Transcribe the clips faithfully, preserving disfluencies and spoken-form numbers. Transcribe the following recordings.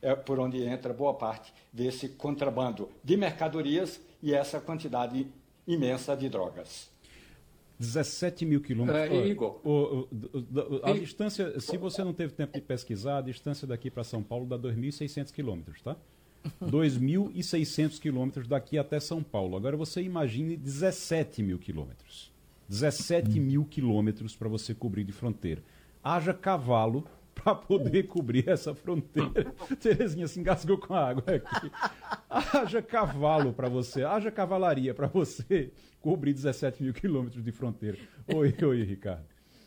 é por onde entra boa parte desse contrabando de mercadorias e essa quantidade imensa de drogas. dezessete mil quilômetros. É, Igor. O, o, o, a distância, se você não teve tempo de pesquisar, a distância daqui para São Paulo dá dois mil e seiscentos quilômetros, tá? dois mil e seiscentos quilômetros daqui até São Paulo. Agora você imagine dezessete mil quilômetros. dezessete mil quilômetros para você cobrir de fronteira. Haja cavalo para poder cobrir essa fronteira. Terezinha se engasgou com a água aqui. Haja cavalo para você, haja cavalaria para você cobrir dezessete mil quilômetros de fronteira. Oi, oi, Ricardo.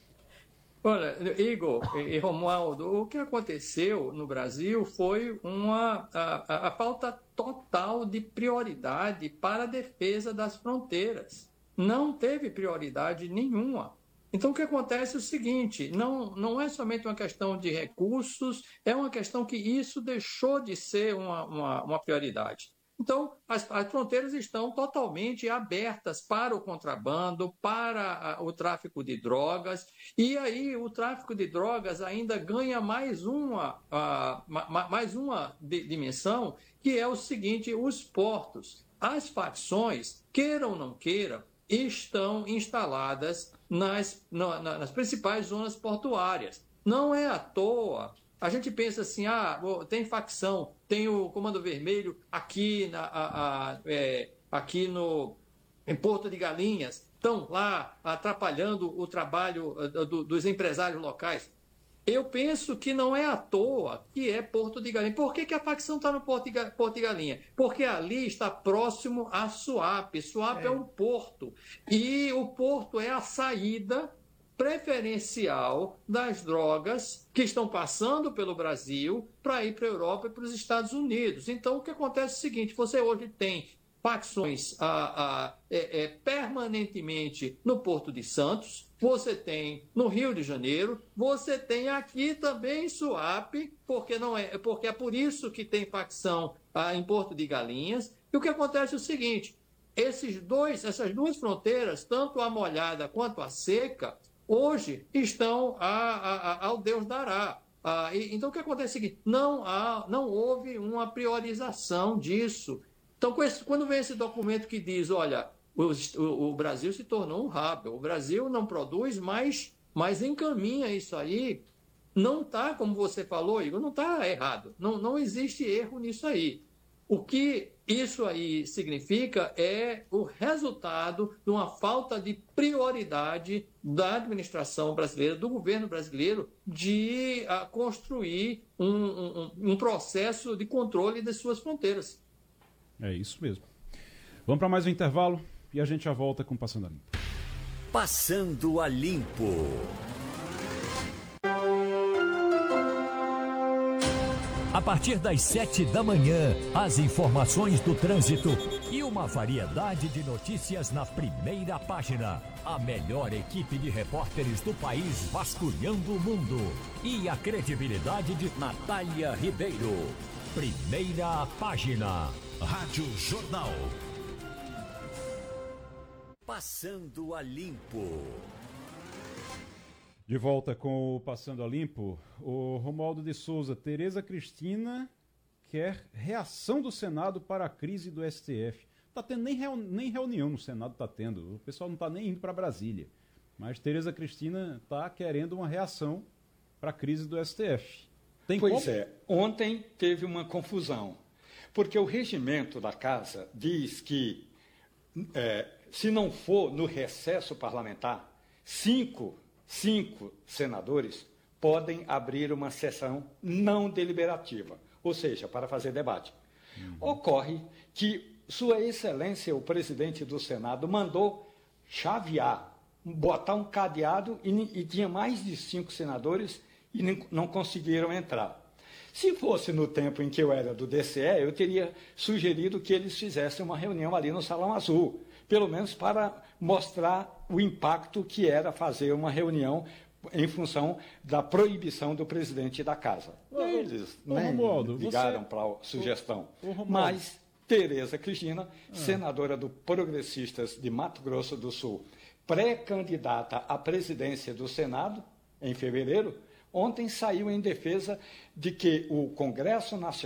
Olha, Igor e Romualdo, o que aconteceu no Brasil foi uma, a, a falta total de prioridade para a defesa das fronteiras. Não teve prioridade nenhuma. Então, o que acontece é o seguinte, não, não é somente uma questão de recursos, é uma questão que isso deixou de ser uma, uma, uma prioridade. Então, as, as fronteiras estão totalmente abertas para o contrabando, para a, o tráfico de drogas, e aí o tráfico de drogas ainda ganha mais uma, a, ma, mais uma de, dimensão, que é o seguinte, os portos. As facções, queiram ou não queiram, estão instaladas nas, na, nas principais zonas portuárias. Não é à toa. A gente pensa assim, ah, tem facção, tem o Comando Vermelho aqui, na, a, a, é, aqui no, em Porto de Galinhas, estão lá atrapalhando o trabalho do, dos empresários locais. Eu penso que não é à toa que é Porto de Galinha. Por que, que a facção está no Porto de, Porto de Galinha? Porque ali está próximo a Suape. Suape é. é um porto. E o porto é a saída preferencial das drogas que estão passando pelo Brasil para ir para a Europa e para os Estados Unidos. Então, o que acontece é o seguinte, você hoje tem facções ah, ah, é, é, permanentemente no Porto de Santos, você tem no Rio de Janeiro, você tem aqui também em Suape, porque, não é, porque é por isso que tem facção ah, em Porto de Galinhas. E o que acontece é o seguinte, esses dois, essas duas fronteiras, tanto a molhada quanto a seca, hoje estão a, a, a, ao Deus dará. Ah, e, então, o que acontece é o seguinte, não, há, não houve uma priorização disso. Então, quando vem esse documento que diz, olha, o, o, o Brasil se tornou um hub, o Brasil não produz, mas, mas encaminha isso aí, não está, como você falou, Igor, não está errado, não, não existe erro nisso aí. O que isso aí significa é o resultado de uma falta de prioridade da administração brasileira, do governo brasileiro, de uh, construir um, um, um processo de controle das suas fronteiras. É isso mesmo. Vamos para mais um intervalo e a gente já volta com Passando a Limpo. Passando a Limpo. A partir das sete da manhã, as informações do trânsito e uma variedade de notícias na primeira página. A melhor equipe de repórteres do país vasculhando o mundo. E a credibilidade de Natália Ribeiro. Primeira página. Rádio Jornal. Passando a Limpo. De volta com o Passando a Limpo, o Romualdo de Souza, Tereza Cristina quer reação do Senado para a crise do S T F. Tá tendo nem, reuni nem reunião no Senado, está tendo. O pessoal não está nem indo para Brasília. Mas Tereza Cristina está querendo uma reação para a crise do S T F. Tem pois como? é, ontem teve uma confusão, porque o regimento da Casa diz que, é, se não for no recesso parlamentar, cinco... Cinco senadores podem abrir uma sessão não deliberativa, ou seja, para fazer debate. Uhum. Ocorre que Sua Excelência, o presidente do Senado, mandou chavear, botar um cadeado e, e tinha mais de cinco senadores e nem, não conseguiram entrar. Se fosse no tempo em que eu era do D C E, eu teria sugerido que eles fizessem uma reunião ali no Salão Azul, pelo menos para mostrar o impacto que era fazer uma reunião em função da proibição do presidente da Casa. Ô, eles ô, nem Romualdo, ligaram você... para a sugestão. Ô, ô, Mas Tereza Cristina, ah. senadora do Progressistas de Mato Grosso do Sul, pré-candidata à presidência do Senado, em fevereiro, ontem saiu em defesa de que o Congresso Nacional